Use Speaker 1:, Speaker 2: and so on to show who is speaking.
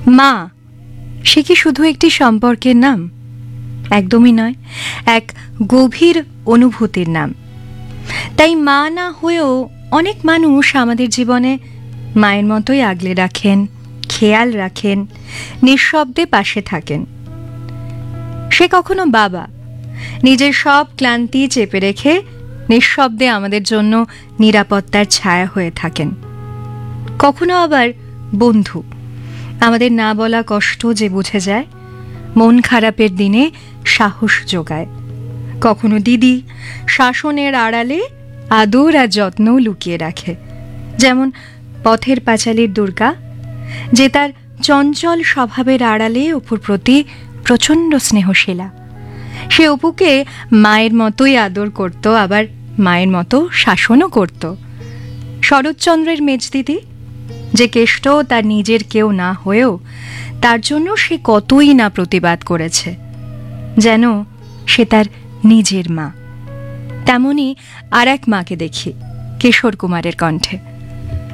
Speaker 1: মা সে কি শুধু একটি সম্পর্কের নাম? একদমই নয়, এক গভীর অনুভূতির নাম। তাই মা না হয়েও অনেক মানুষ আমাদের জীবনে মায়ের মতোই আগলে রাখেন, খেয়াল রাখেন, নিঃশব্দে পাশে থাকেন। সে কখনো বাবা, নিজের সব ক্লান্তি চেপে রেখে নিঃশব্দে আমাদের জন্য নিরাপত্তার ছায়া হয়ে থাকেন। কখনো আবার বন্ধু, আমাদের না বলা কষ্ট যে বুঝে যায়, মন খারাপের দিনে সাহস যোগায়। কখনো দিদি, শাসনের আড়ালে আদর আর যত্নও লুকিয়ে রাখে, যেমন পথের পাঁচালীর দুর্গা, যে তার চঞ্চল স্বভাবের আড়ালে অপুর প্রতি প্রচণ্ড স্নেহশীলা। সে অপুকে মায়ের মতোই আদর করত, আবার মায়ের মতো শাসনও করত। শরৎচন্দ্রের মেজদিদি, যে কেষ্ট তার নিজের কেউ না হয়েও তার জন্য সে কতই না প্রতিবাদ করেছে, যেন সে তার নিজের মা। তেমনি আর এক মাকে দেখি কিশোর কুমারের কণ্ঠে।